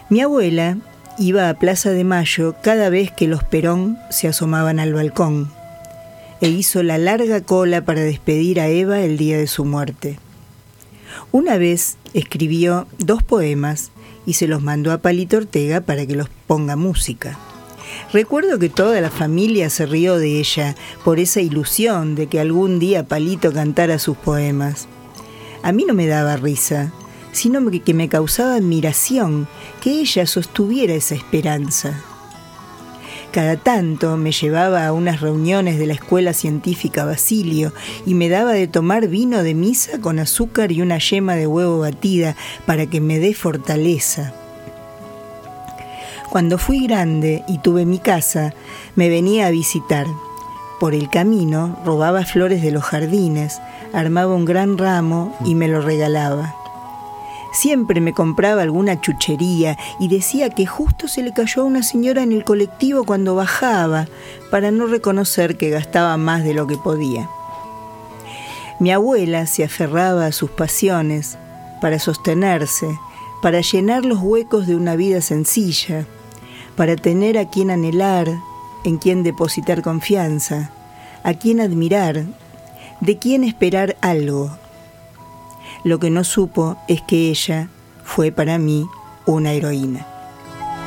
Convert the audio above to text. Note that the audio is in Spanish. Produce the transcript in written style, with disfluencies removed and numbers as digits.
Mi abuela iba a Plaza de Mayo cada vez que los Perón se asomaban al balcón e hizo la larga cola para despedir a Eva el día de su muerte. Una vez escribió 2 poemas y se los mandó a Palito Ortega para que los ponga música. Recuerdo que toda la familia se rió de ella por esa ilusión de que algún día Palito cantara sus poemas. A mí no me daba risa, sino que me causaba admiración que ella sostuviera esa esperanza. Cada tanto me llevaba a unas reuniones de la Escuela Científica Basilio y me daba de tomar vino de misa con azúcar y una yema de huevo batida para que me dé fortaleza. Cuando fui grande y tuve mi casa, me venía a visitar. Por el camino robaba flores de los jardines, armaba un gran ramo y me lo regalaba. Siempre me compraba alguna chuchería y decía que justo se le cayó a una señora en el colectivo cuando bajaba, para no reconocer que gastaba más de lo que podía. Mi abuela se aferraba a sus pasiones para sostenerse, para llenar los huecos de una vida sencilla, para tener a quien anhelar, en quien depositar confianza, a quien admirar, de quien esperar algo. Lo que no supo es que ella fue para mí una heroína.